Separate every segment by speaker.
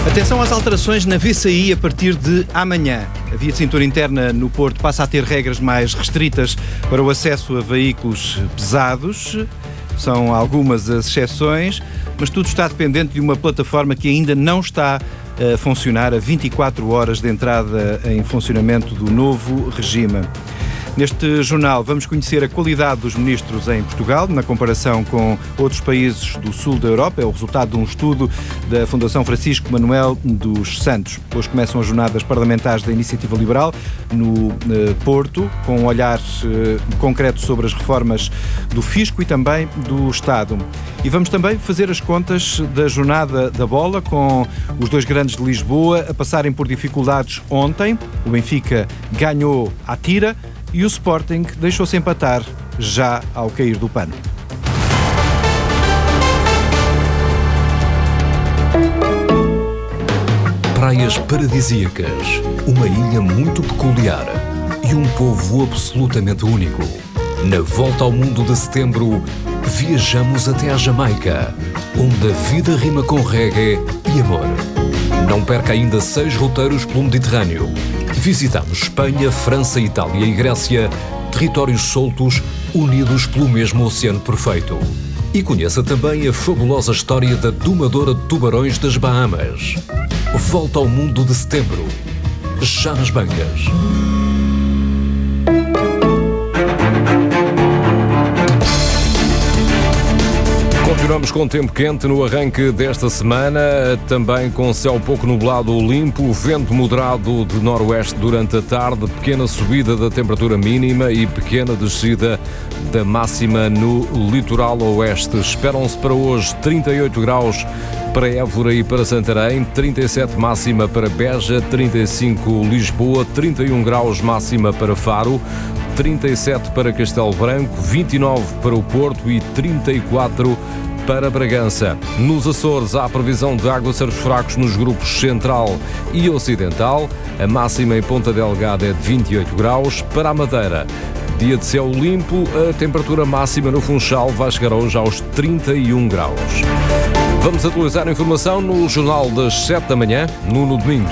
Speaker 1: Atenção às alterações na VCI a partir de amanhã. A via de cintura interna no Porto passa a ter regras mais restritas para o acesso a veículos pesados. São algumas as exceções, mas tudo está dependente de uma plataforma que ainda não está a funcionar a 24 horas de entrada em funcionamento do novo regime. Neste jornal vamos conhecer a qualidade dos ministros em Portugal, na comparação com outros países do sul da Europa. É o resultado de um estudo da Fundação Francisco Manuel dos Santos. Hoje começam as jornadas parlamentares da Iniciativa Liberal no Porto, com um olhar concreto sobre as reformas do Fisco e também do Estado. E vamos também fazer as contas da jornada da bola, com os dois grandes de Lisboa a passarem por dificuldades ontem. O Benfica ganhou à tira e o Sporting deixou-se empatar já ao cair do pano.
Speaker 2: Praias paradisíacas, uma ilha muito peculiar e um povo absolutamente único. Na volta ao mundo de setembro, viajamos até à Jamaica, onde a vida rima com reggae e amor. Não perca ainda 6 roteiros pelo Mediterrâneo. Visitamos Espanha, França, Itália e Grécia, territórios soltos, unidos pelo mesmo oceano perfeito. E conheça também a fabulosa história da domadora de tubarões das Bahamas. Volta ao mundo de setembro, já nas bancas.
Speaker 3: Continuamos com tempo quente no arranque desta semana, também com céu pouco nublado limpo, vento moderado de noroeste durante a tarde, pequena subida da temperatura mínima e pequena descida da máxima no litoral oeste. Esperam-se para hoje 38 graus para Évora e para Santarém, 37 máxima para Beja, 35 Lisboa, 31 graus máxima para Faro, 37 para Castelo Branco, 29 para o Porto e 34 para Bragança. Nos Açores há previsão de aguaceiros fracos nos grupos Central e Ocidental. A máxima em Ponta Delgada é de 28 graus. Para a Madeira, dia de céu limpo, a temperatura máxima no Funchal vai chegar hoje aos 31 graus. Vamos atualizar a informação no Jornal das 7 da manhã, Nuno Domingos.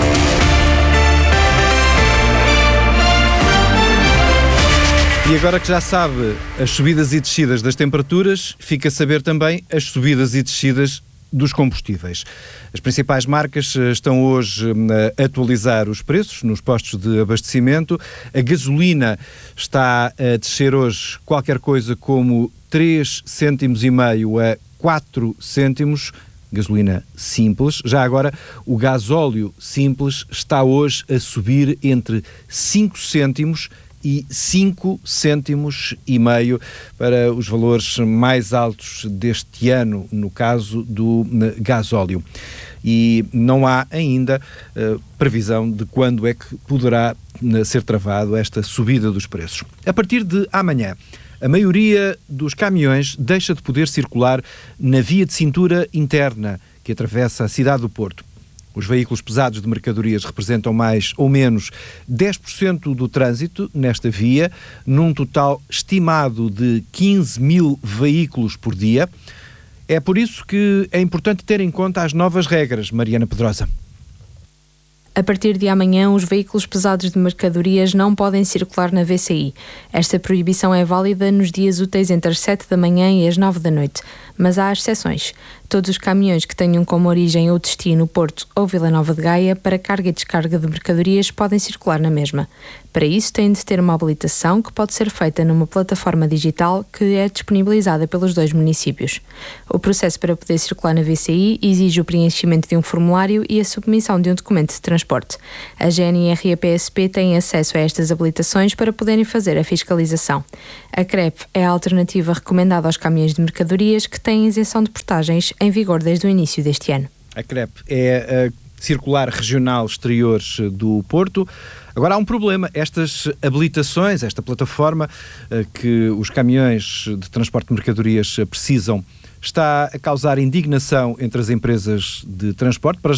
Speaker 1: E agora que já sabe as subidas e descidas das temperaturas, fica a saber também as subidas e descidas dos combustíveis. As principais marcas estão hoje a atualizar os preços nos postos de abastecimento. A gasolina está a descer hoje qualquer coisa como 3,5 cêntimos a 4 cêntimos. Gasolina simples. Já agora, o gasóleo simples está hoje a subir entre 5 cêntimos e 5 cêntimos e meio para os valores mais altos deste ano, no caso do gasóleo. E não há ainda previsão de quando é que poderá ser travado esta subida dos preços. A partir de amanhã, a maioria dos caminhões deixa de poder circular na via de cintura interna que atravessa a cidade do Porto. Os veículos pesados de mercadorias representam mais ou menos 10% do trânsito nesta via, num total estimado de 15 mil veículos por dia. É por isso que é importante ter em conta as novas regras, Mariana Pedrosa.
Speaker 4: A partir de amanhã, os veículos pesados de mercadorias não podem circular na VCI. Esta proibição é válida nos dias úteis entre as 7 da manhã e as 9 da noite, mas há exceções. Todos os caminhões que tenham como origem ou destino Porto ou Vila Nova de Gaia para carga e descarga de mercadorias podem circular na mesma. Para isso, têm de ter uma habilitação que pode ser feita numa plataforma digital que é disponibilizada pelos dois municípios. O processo para poder circular na VCI exige o preenchimento de um formulário e a submissão de um documento de transporte. A GNR e a PSP têm acesso a estas habilitações para poderem fazer a fiscalização. A CREP é a alternativa recomendada aos caminhões de mercadorias que têm isenção de portagens em vigor desde o início deste ano.
Speaker 1: A CREP é a Circular Regional Exteriores do Porto. Agora há um problema, estas habilitações, esta plataforma que os caminhões de transporte de mercadorias precisam, está a causar indignação entre as empresas de transporte, para já,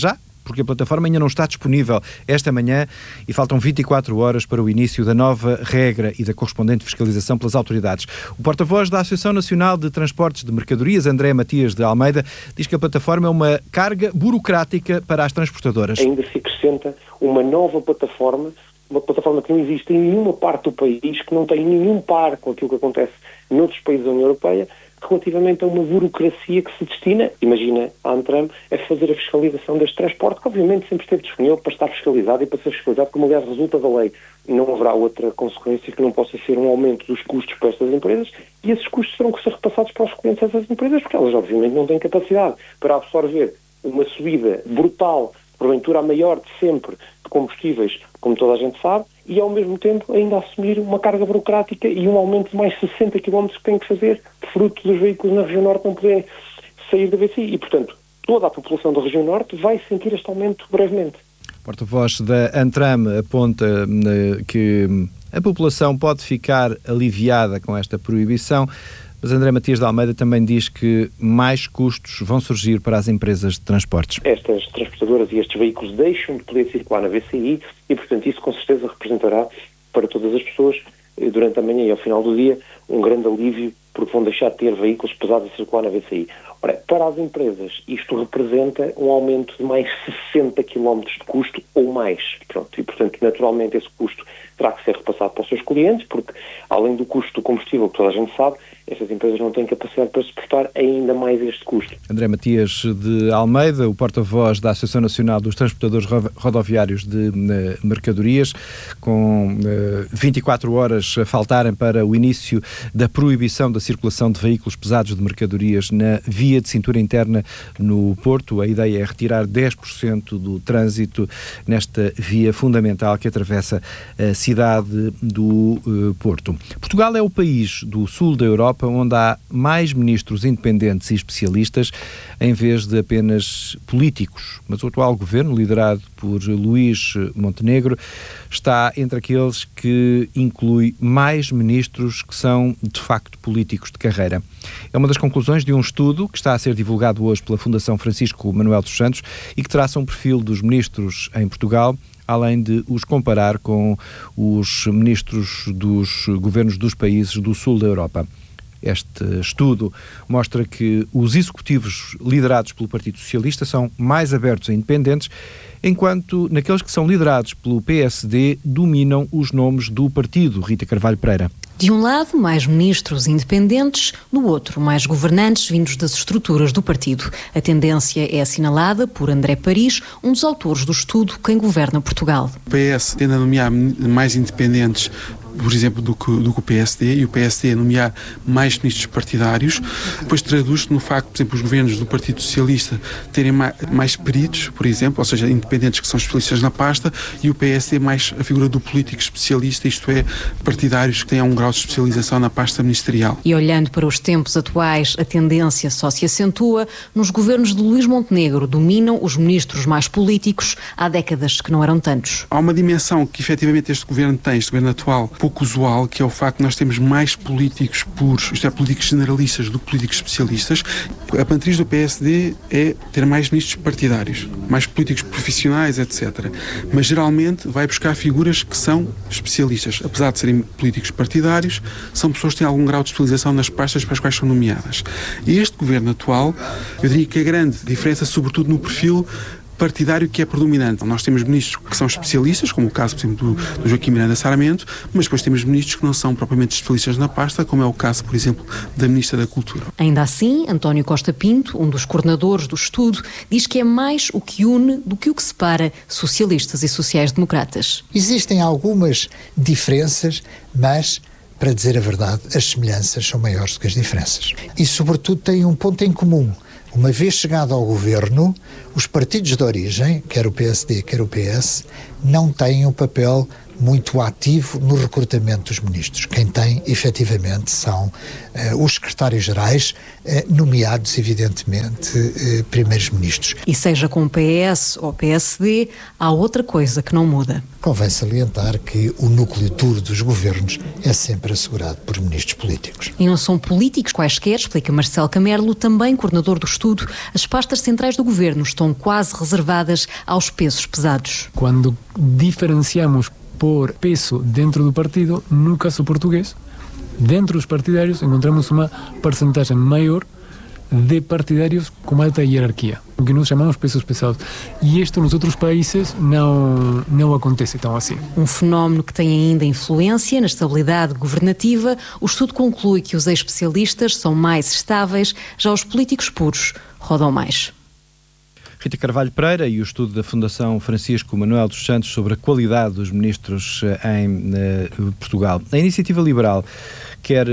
Speaker 1: porque a plataforma ainda não está disponível esta manhã e faltam 24 horas para o início da nova regra e da correspondente fiscalização pelas autoridades. O porta-voz da Associação Nacional de Transportes de Mercadorias, André Matias de Almeida, diz que a plataforma é uma carga burocrática para as transportadoras.
Speaker 5: Ainda se acrescenta uma nova plataforma, uma plataforma que não existe em nenhuma parte do país, que não tem nenhum par com aquilo que acontece noutros países da União Europeia, relativamente a uma burocracia que se destina, imagina, a Antram, a fazer a fiscalização deste transporte, que obviamente sempre esteve disponível para estar fiscalizado e para ser fiscalizado, como aliás resulta da lei. Não haverá outra consequência que não possa ser um aumento dos custos para estas empresas, e esses custos terão que ser repassados para os clientes dessas empresas, porque elas obviamente não têm capacidade para absorver uma subida brutal, porventura a maior de sempre, de combustíveis, como toda a gente sabe, e ao mesmo tempo ainda assumir uma carga burocrática e um aumento de mais 60 km que tem que fazer, fruto dos veículos na região norte não poderem sair da VCI. E, portanto, toda a população da região norte vai sentir este aumento brevemente.
Speaker 1: O porta-voz da Antram aponta que a população pode ficar aliviada com esta proibição, mas André Matias de Almeida também diz que mais custos vão surgir para as empresas de transportes.
Speaker 5: Estas transportadoras e estes veículos deixam de poder circular na VCI e, portanto, isso com certeza representará para todas as pessoas, durante a manhã e ao final do dia, um grande alívio, porque vão deixar de ter veículos pesados a circular na VCI. Ora, para as empresas, isto representa um aumento de mais 60 km de custo ou mais. Pronto, e, portanto, naturalmente, esse custo terá que ser repassado para os seus clientes, porque, além do custo do combustível, que toda a gente sabe, estas empresas não têm capacidade para suportar ainda mais este custo.
Speaker 1: André Matias de Almeida, o porta-voz da Associação Nacional dos Transportadores Rodoviários de Mercadorias, com 24 horas a faltarem para o início da proibição da circulação de veículos pesados de mercadorias na via de cintura interna no Porto. A ideia é retirar 10% do trânsito nesta via fundamental que atravessa a cidade do Porto. Portugal é o país do sul da Europa onde há mais ministros independentes e especialistas em vez de apenas políticos. Mas o atual governo, liderado por Luís Montenegro, está entre aqueles que inclui mais ministros que são, de facto, políticos de carreira. É uma das conclusões de um estudo que está a ser divulgado hoje pela Fundação Francisco Manuel dos Santos e que traça um perfil dos ministros em Portugal, além de os comparar com os ministros dos governos dos países do sul da Europa. Este estudo mostra que os executivos liderados pelo Partido Socialista são mais abertos a independentes, enquanto naqueles que são liderados pelo PSD dominam os nomes do partido. Rita Carvalho Pereira.
Speaker 6: De um lado, mais ministros independentes, do outro, mais governantes vindos das estruturas do partido. A tendência é assinalada por André Paris, um dos autores do estudo Quem Governa Portugal.
Speaker 7: O PS tende a nomear mais independentes, por exemplo, do que o PSD, e o PSD a nomear mais ministros partidários. Depois traduz-se no facto, por exemplo, os governos do Partido Socialista terem mais peritos, por exemplo, ou seja, independentes que são especialistas na pasta, e o PSD mais a figura do político especialista, isto é, partidários que tenham um grau de especialização na pasta ministerial.
Speaker 6: E olhando para os tempos atuais, a tendência só se acentua. Nos governos de Luís Montenegro dominam os ministros mais políticos, há décadas que não eram tantos.
Speaker 7: Há uma dimensão que efetivamente este governo tem, este governo atual, pouco usual, que é o facto de nós termos mais políticos puros, isto é, políticos generalistas do que políticos especialistas. A matriz do PSD é ter mais ministros partidários, mais políticos profissionais, etc. Mas geralmente vai buscar figuras que são especialistas. Apesar de serem políticos partidários, são pessoas que têm algum grau de especialização nas pastas para as quais são nomeadas. E este governo atual, eu diria que a grande diferença, sobretudo no perfil partidário que é predominante. Nós temos ministros que são especialistas, como o caso, por exemplo, do Joaquim Miranda Sarmento, mas depois temos ministros que não são propriamente especialistas na pasta, como é o caso, por exemplo, da Ministra da Cultura.
Speaker 6: Ainda assim, António Costa Pinto, um dos coordenadores do estudo, diz que é mais o que une do que o que separa socialistas e sociais-democratas.
Speaker 8: Existem algumas diferenças, mas, para dizer a verdade, as semelhanças são maiores do que as diferenças. E, sobretudo, têm um ponto em comum. Uma vez chegado ao governo, os partidos de origem, quer o PSD, quer o PS, não têm o papel muito ativo no recrutamento dos ministros. Quem tem, efetivamente, são os secretários-gerais, nomeados, evidentemente, primeiros ministros.
Speaker 6: E seja com o PS ou PSD, há outra coisa que não muda.
Speaker 8: Convém salientar que o núcleo duro dos governos é sempre assegurado por ministros políticos.
Speaker 6: E não são políticos quaisquer, explica Marcelo Camerlo, também coordenador do estudo. As pastas centrais do governo estão quase reservadas aos pesos pesados.
Speaker 9: Quando diferenciamos por peso dentro do partido, no caso português, dentro dos partidários encontramos uma percentagem maior de partidários com alta hierarquia, o que nós chamamos pesos pesados. E isto nos outros países não acontece tão assim.
Speaker 6: Um fenómeno que tem ainda influência na estabilidade governativa. O estudo conclui que os ex-especialistas são mais estáveis, já os políticos puros rodam mais.
Speaker 1: Rita Carvalho Pereira e o estudo da Fundação Francisco Manuel dos Santos sobre a qualidade dos ministros em Portugal. A Iniciativa Liberal quer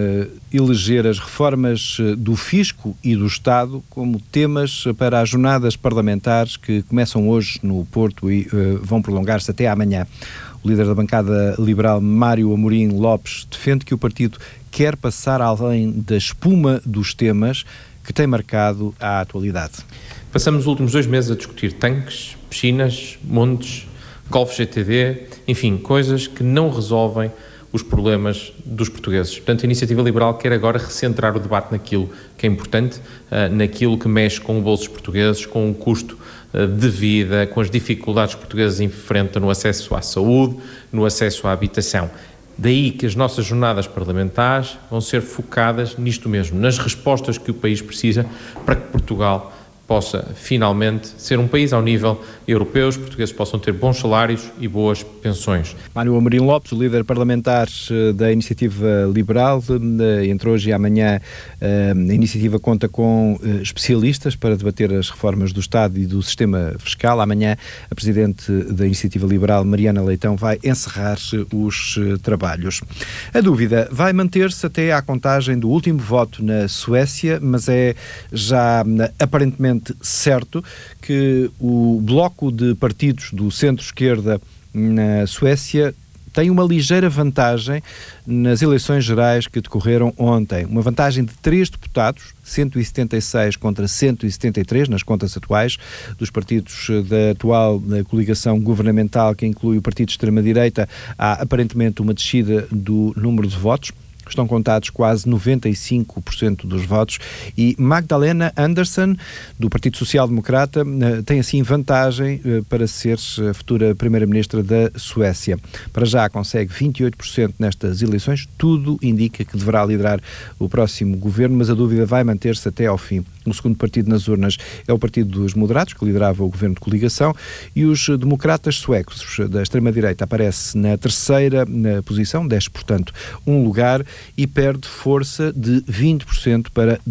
Speaker 1: eleger as reformas do Fisco e do Estado como temas para as jornadas parlamentares que começam hoje no Porto e vão prolongar-se até amanhã. O líder da bancada liberal, Mário Amorim Lopes, defende que o partido quer passar além da espuma dos temas que tem marcado a atualidade.
Speaker 10: Passamos os últimos 2 meses a discutir tanques, piscinas, montes, Golf GTD, enfim, coisas que não resolvem os problemas dos portugueses. Portanto, a Iniciativa Liberal quer agora recentrar o debate naquilo que é importante, naquilo que mexe com o bolso dos portugueses, com o custo de vida, com as dificuldades que os portugueses enfrentam no acesso à saúde, no acesso à habitação. Daí que as nossas jornadas parlamentares vão ser focadas nisto mesmo, nas respostas que o país precisa para que Portugal possa finalmente ser um país ao nível europeu, os portugueses possam ter bons salários e boas pensões.
Speaker 1: Mário Amorim Lopes, o líder parlamentar da Iniciativa Liberal, entre hoje e amanhã a Iniciativa conta com especialistas para debater as reformas do Estado e do sistema fiscal. Amanhã a Presidente da Iniciativa Liberal, Mariana Leitão, vai encerrar os trabalhos. A dúvida vai manter-se até à contagem do último voto na Suécia, mas é já aparentemente certo que o bloco de partidos do centro-esquerda na Suécia tem uma ligeira vantagem nas eleições gerais que decorreram ontem. Uma vantagem de 3 deputados, 176 contra 173 nas contas atuais, dos partidos da atual coligação governamental, que inclui o partido de extrema-direita. Há aparentemente uma descida do número de votos. Estão contados quase 95% dos votos e Magdalena Andersson, do Partido Social Democrata, tem assim vantagem para ser a futura Primeira-Ministra da Suécia. Para já consegue 28% nestas eleições, tudo indica que deverá liderar o próximo governo, mas a dúvida vai manter-se até ao fim. O segundo partido nas urnas é o Partido dos Moderados, que liderava o governo de coligação, e os democratas suecos da extrema-direita aparece na terceira posição, desce, portanto, um lugar, e perde força de 20% para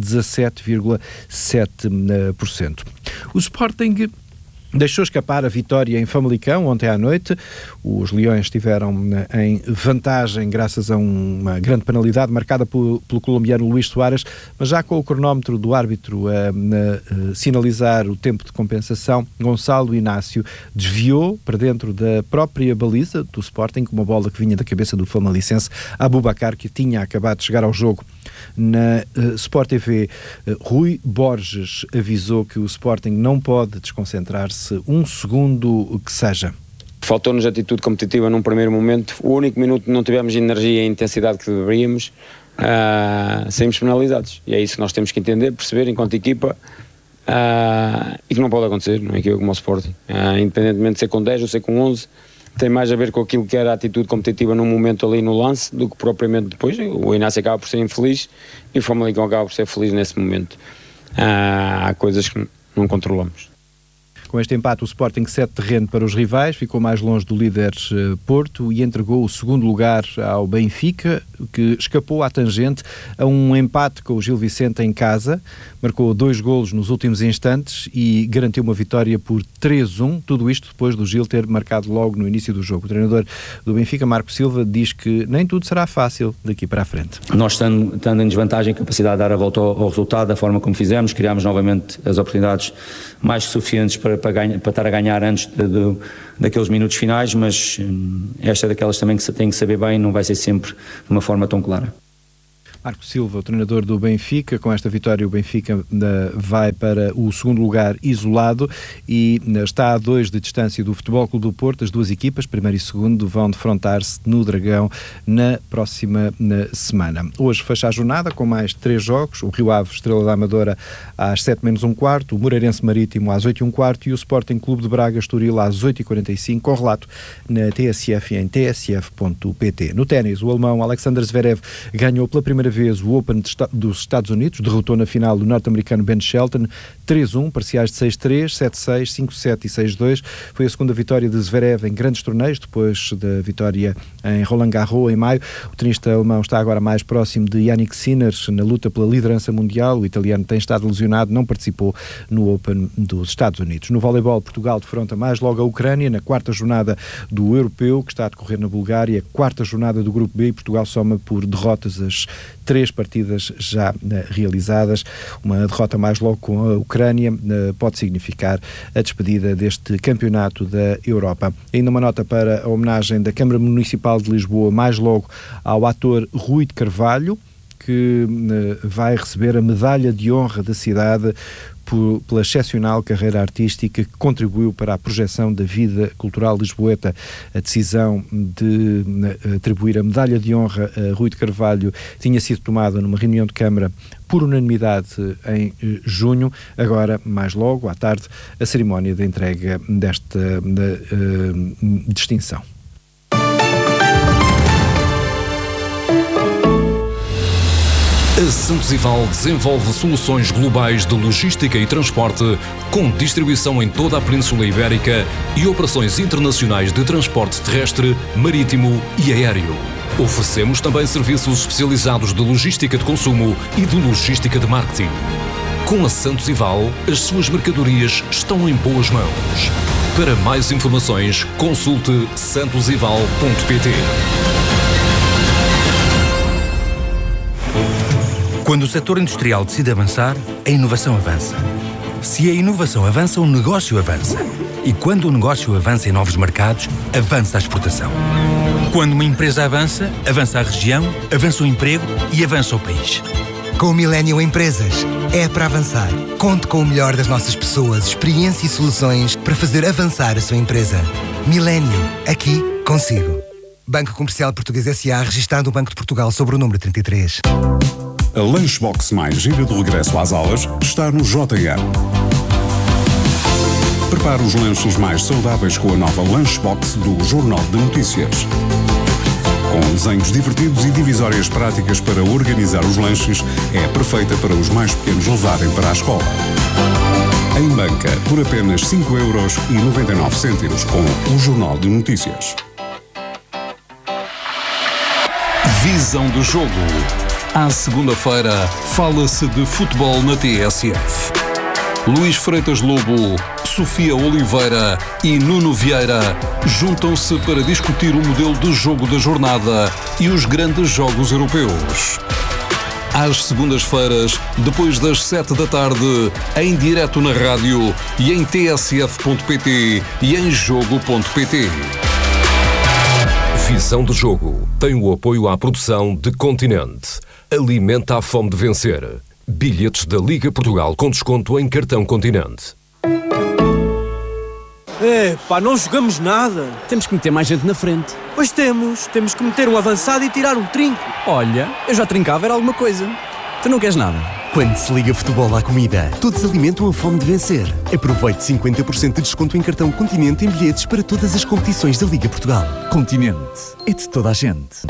Speaker 1: 17,7%. O Sporting deixou escapar a vitória em Famalicão ontem à noite. Os Leões estiveram em vantagem graças a uma grande penalidade marcada pelo colombiano Luís Soares, mas já com o cronómetro do árbitro a sinalizar o tempo de compensação, Gonçalo Inácio desviou para dentro da própria baliza do Sporting, com uma bola que vinha da cabeça do famalicense Aboubacar, que tinha acabado de chegar ao jogo. Na Sport TV, Rui Borges avisou que o Sporting não pode desconcentrar-se um segundo que seja.
Speaker 11: Faltou-nos atitude competitiva num primeiro momento. O único minuto que não tivemos energia e intensidade que deveríamos, saímos penalizados. E é isso que nós temos que entender, perceber enquanto equipa, e que não pode acontecer numa equipa como o Sporting. Independentemente de ser com 10 ou ser com 11, tem mais a ver com aquilo que era a atitude competitiva num momento ali no lance do que propriamente depois. O Inácio acaba por ser infeliz e o Famalicão acaba por ser feliz nesse momento. Há coisas que não controlamos.
Speaker 1: Com este empate, o Sporting cede terreno para os rivais, ficou mais longe do líder Porto e entregou o segundo lugar ao Benfica, que escapou à tangente a um empate com o Gil Vicente em casa, marcou 2 golos nos últimos instantes e garantiu uma vitória por 3-1, tudo isto depois do Gil ter marcado logo no início do jogo. O treinador do Benfica, Marco Silva, diz que nem tudo será fácil daqui para a frente.
Speaker 12: Nós, estando em desvantagem, capacidade de dar a volta ao resultado, da forma como fizemos, criámos novamente as oportunidades mais que suficientes para para estar a ganhar antes daqueles minutos finais, mas esta é daquelas também que tem que saber bem, não vai ser sempre de uma forma tão clara.
Speaker 1: Marco Silva, o treinador do Benfica. Com esta vitória o Benfica vai para o segundo lugar isolado e está a 2 de distância do Futebol Clube do Porto. As duas equipas, primeiro e segundo, vão defrontar-se no Dragão na próxima semana. Hoje fecha a jornada com mais 3 jogos: o Rio Ave Estrela da Amadora às 7:15, o Moreirense Marítimo às 8:15 e o Sporting Clube de Braga Estoril às 8:45, com relato na TSF e em tsf.pt. No ténis, o alemão Alexander Zverev ganhou pela primeira vez o Open dos Estados Unidos, derrotou na final o norte-americano Ben Shelton 3-1, parciais de 6-3, 7-6, 5-7 e 6-2. Foi a segunda vitória de Zverev em grandes torneios, depois da vitória em Roland Garros em maio. O tenista alemão está agora mais próximo de Jannik Sinner na luta pela liderança mundial. O italiano tem estado lesionado, não participou no Open dos Estados Unidos. No voleibol, Portugal defronta mais logo a Ucrânia na quarta jornada do Europeu, que está a decorrer na Bulgária, quarta jornada do Grupo B, e Portugal soma por derrotas as 3 partidas já realizadas. Uma derrota mais logo com a Ucrânia pode significar a despedida deste campeonato da Europa. Ainda uma nota para a homenagem da Câmara Municipal de Lisboa, mais logo ao ator Rui de Carvalho, que vai receber a medalha de honra da cidade pela excepcional carreira artística que contribuiu para a projeção da vida cultural lisboeta. A decisão de atribuir a medalha de honra a Rui de Carvalho tinha sido tomada numa reunião de Câmara por unanimidade em junho. Agora, mais logo, à tarde, a cerimónia de entrega desta distinção.
Speaker 2: A Santos Ival desenvolve soluções globais de logística e transporte, com distribuição em toda a Península Ibérica e operações internacionais de transporte terrestre, marítimo e aéreo. Oferecemos também serviços especializados de logística de consumo e de logística de marketing. Com a Santos Ival, as suas mercadorias estão em boas mãos. Para mais informações, consulte santosival.pt.
Speaker 13: Quando o setor industrial decide avançar, a inovação avança. Se a inovação avança, o negócio avança. E quando o negócio avança em novos mercados, avança a exportação. Quando uma empresa avança, avança a região, avança o emprego e avança o país.
Speaker 14: Com o Millennium Empresas, é para avançar. Conte com o melhor das nossas pessoas, experiência e soluções para fazer avançar a sua empresa. Millennium, aqui, consigo. Banco Comercial Português S.A., registado no Banco de Portugal sobre o número 33.
Speaker 15: A Lunchbox mais gira do regresso às aulas está no JM. Prepare os lanches mais saudáveis com a nova Lunchbox do Jornal de Notícias. Com desenhos divertidos e divisórias práticas para organizar os lanches, é perfeita para os mais pequenos levarem para a escola. Em banca, por apenas 5,99€ com o Jornal de Notícias.
Speaker 16: Visão do jogo. À segunda-feira, fala-se de futebol na TSF. Luís Freitas Lobo, Sofia Oliveira e Nuno Vieira juntam-se para discutir o modelo de jogo da jornada e os grandes jogos europeus. Às segundas-feiras, depois das 7 da tarde, em direto na rádio e em tsf.pt e em jogo.pt.
Speaker 2: Visão do jogo tem o apoio à produção de Continente. Alimenta a fome de vencer. Bilhetes da Liga Portugal com desconto em cartão Continente.
Speaker 17: Não jogamos nada.
Speaker 18: Temos que meter mais gente na frente.
Speaker 17: Pois temos que meter um avançado e tirar um trinco.
Speaker 18: Olha, eu já trincava, era alguma coisa. Tu não queres nada?
Speaker 19: Quando se liga futebol à comida, todos alimentam a fome de vencer. Aproveite 50% de desconto em cartão Continente em bilhetes para todas as competições da Liga Portugal. Continente, é de toda a gente.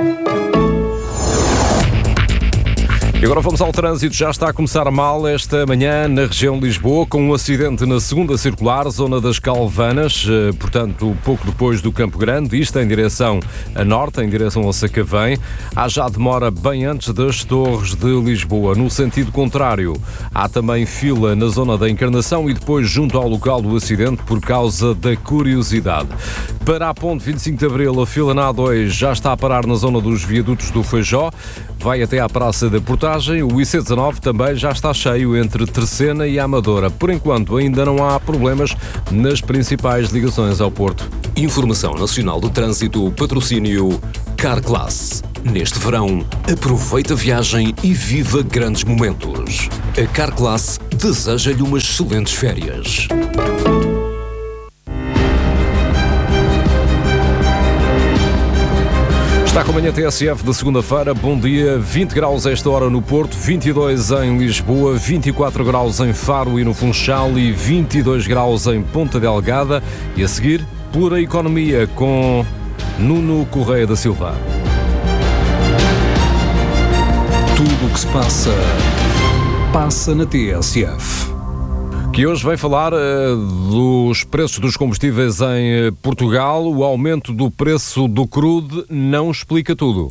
Speaker 3: E agora vamos ao trânsito. Já está a começar mal esta manhã na região de Lisboa, com um acidente na segunda circular, zona das Calvanas, portanto, pouco depois do Campo Grande, isto em direção a norte, em direção ao Sacavém. Há já demora bem antes das Torres de Lisboa. No sentido contrário, há também fila na zona da Encarnação e depois junto ao local do acidente por causa da curiosidade. Para a ponte 25 de Abril, a fila na A2 já está a parar na zona dos viadutos do Feijó, vai até à Praça da Portagem. passagem, o IC19 também já está cheio entre Terceira e Amadora. Por enquanto, ainda não há problemas nas principais ligações ao Porto.
Speaker 2: Informação Nacional de Trânsito, patrocínio Carglass. Neste verão, aproveita a viagem e viva grandes momentos. A Carglass deseja-lhe umas excelentes férias.
Speaker 3: Está com a manhã TSF de segunda-feira. Bom dia. 20 graus a esta hora no Porto, 22 em Lisboa, 24 graus em Faro e no Funchal e 22 graus em Ponta Delgada. E a seguir, Pura Economia com Nuno Correia da Silva.
Speaker 16: Tudo o que se passa, passa na TSF.
Speaker 3: Que hoje vem falar dos preços dos combustíveis em Portugal. O aumento do preço do crude não explica tudo.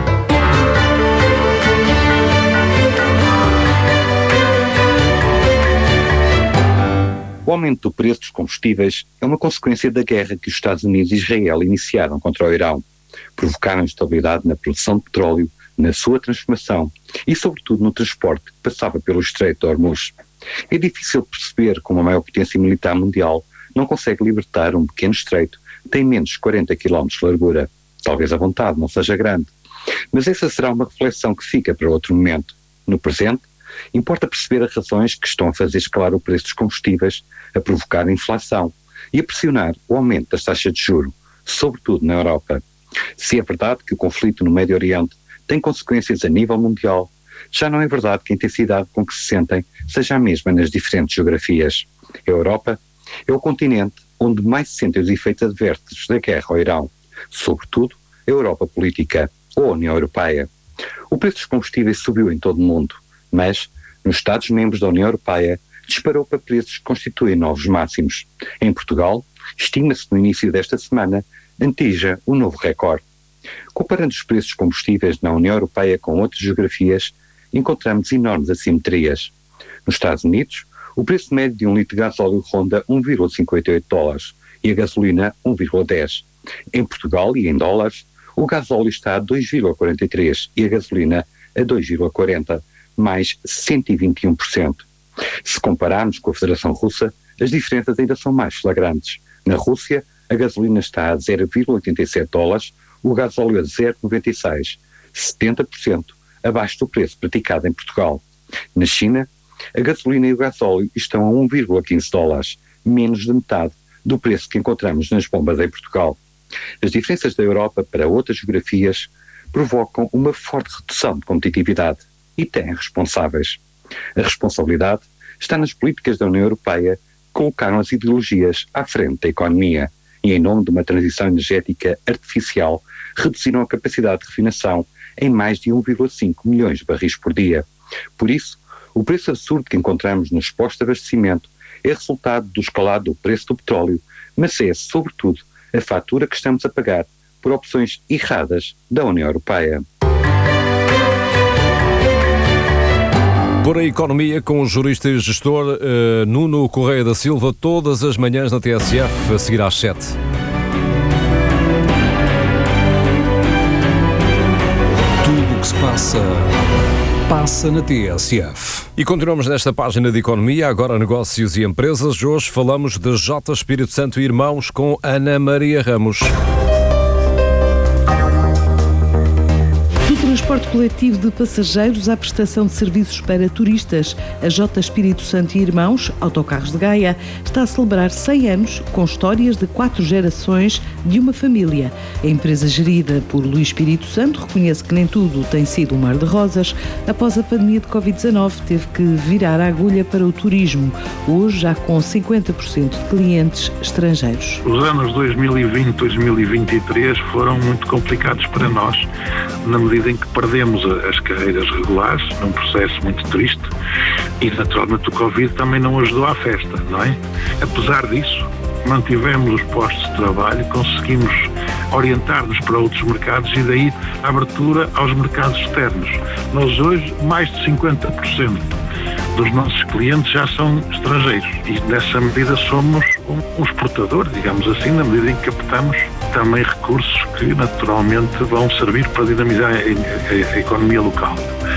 Speaker 20: O aumento do preço dos combustíveis é uma consequência da guerra que os Estados Unidos e Israel iniciaram contra o Irão. Provocaram instabilidade na produção de petróleo, na sua transformação e, sobretudo, no transporte que passava pelo Estreito de Hormuz. É difícil perceber como a maior potência militar mundial não consegue libertar um pequeno estreito que tem menos de 40 km de largura. Talvez a vontade não seja grande. Mas essa será uma reflexão que fica para outro momento. No presente, importa perceber as razões que estão a fazer escalar o preço dos combustíveis, a provocar a inflação e a pressionar o aumento das taxas de juros, sobretudo na Europa. Se é verdade que o conflito no Médio Oriente tem consequências a nível mundial, já não é verdade que a intensidade com que se sentem seja a mesma nas diferentes geografias. A Europa é o continente onde mais se sentem os efeitos adversos da guerra ao Irão, sobretudo a Europa política ou a União Europeia. O preço dos combustíveis subiu em todo o mundo, mas nos Estados-membros da União Europeia disparou para preços que constituem novos máximos. Em Portugal, estima-se no início desta semana, atinja um novo recorde. Comparando os preços dos combustíveis na União Europeia com outras geografias, encontramos enormes assimetrias. Nos Estados Unidos, o preço médio de um litro de gasóleo ronda $1,58 e a gasolina 1,10. Em Portugal e em dólares, o gasóleo está a 2,43 e a gasolina a 2,40, mais 121%. Se compararmos com a Federação Russa, as diferenças ainda são mais flagrantes. Na Rússia, a gasolina está a $0,87, o gasóleo a 0,96, 70% abaixo do preço praticado em Portugal. Na China, a gasolina e o gasóleo estão a $1,15, menos de metade do preço que encontramos nas bombas em Portugal. As diferenças da Europa para outras geografias provocam uma forte redução de competitividade e têm responsáveis. A responsabilidade está nas políticas da União Europeia que colocaram as ideologias à frente da economia e, em nome de uma transição energética artificial, reduziram a capacidade de refinação em mais de 1,5 milhões de barris por dia. Por isso, o preço absurdo que encontramos nos postos de abastecimento é resultado do escalado do preço do petróleo, mas é, sobretudo, a fatura que estamos a pagar por opções erradas da União Europeia.
Speaker 3: Por a Economia com o jurista e gestor Nuno Correia da Silva, todas as manhãs na TSF, a seguir às 7.
Speaker 16: Tudo o que se passa, passa na TSF.
Speaker 3: E continuamos nesta página de Economia, agora negócios e empresas. Hoje falamos de J. Espírito Santo e Irmãos com Ana Maria Ramos.
Speaker 21: Transporte coletivo de passageiros à prestação de serviços para turistas. A J. Espírito Santo e Irmãos, Autocarros de Gaia, está a celebrar 100 anos com histórias de 4 gerações de uma família. A empresa gerida por Luís Espírito Santo reconhece que nem tudo tem sido um mar de rosas. Após a pandemia de Covid-19, teve que virar a agulha para o turismo, hoje já com 50% de clientes estrangeiros.
Speaker 22: Os anos 2020 e 2023 foram muito complicados para nós, na medida em que perdemos as carreiras regulares, num processo muito triste, e naturalmente o Covid também não ajudou à festa, não é? Apesar disso, mantivemos os postos de trabalho, conseguimos orientar-nos para outros mercados e daí a abertura aos mercados externos. Nós hoje, mais de 50% dos nossos clientes já são estrangeiros e nessa medida somos um exportador, digamos assim, na medida em que captamos também recursos que naturalmente vão servir para dinamizar a economia local.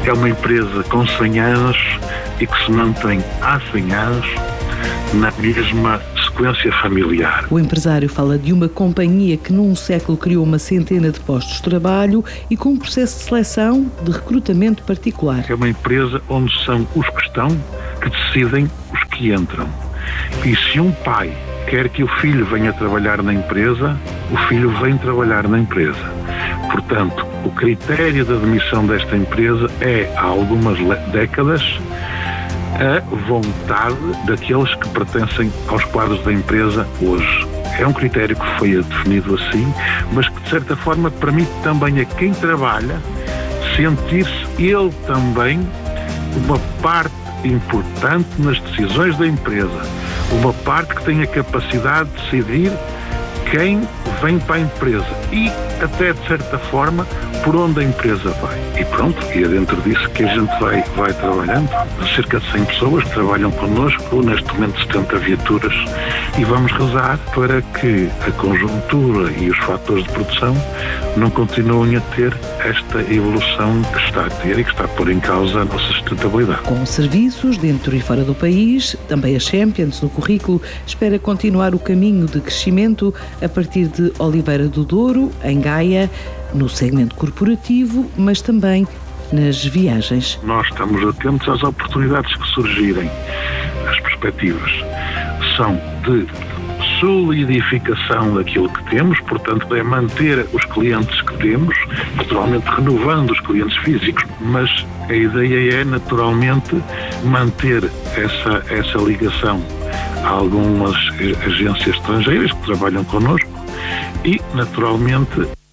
Speaker 22: É uma empresa com 100 anos e que se mantém há 100 anos na mesma sequência familiar.
Speaker 21: O empresário fala de uma companhia que num século criou uma centena de postos de trabalho e com um processo de seleção de recrutamento particular.
Speaker 22: É uma empresa onde são os que estão que decidem os que entram. E se um pai quer que o filho venha trabalhar na empresa, o filho vem trabalhar na empresa. Portanto, o critério de admissão desta empresa é, há algumas décadas, a vontade daqueles que pertencem aos quadros da empresa hoje. É um critério que foi definido assim, mas que de certa forma permite também a quem trabalha sentir-se ele também uma parte importante nas decisões da empresa, uma parte que tem a capacidade de decidir quem vem para a empresa e até de certa forma por onde a empresa vai. E pronto, e é dentro disso que a gente vai trabalhando. Cerca de 100 pessoas que trabalham connosco, neste momento 70 viaturas, e vamos rezar para que a conjuntura e os fatores de produção não continuem a ter esta evolução que está a ter e que está a pôr em causa a nossa sustentabilidade.
Speaker 21: Com serviços dentro e fora do país, também a Champions no currículo espera continuar o caminho de crescimento a partir de Oliveira do Douro, em Gaia, no segmento corporativo, mas também nas viagens.
Speaker 22: Nós estamos atentos às oportunidades que surgirem. As perspectivas são de solidificação daquilo que temos, portanto é manter os clientes que temos, naturalmente renovando os clientes físicos, mas a ideia é naturalmente manter essa ligação a algumas agências estrangeiras que trabalham connosco e naturalmente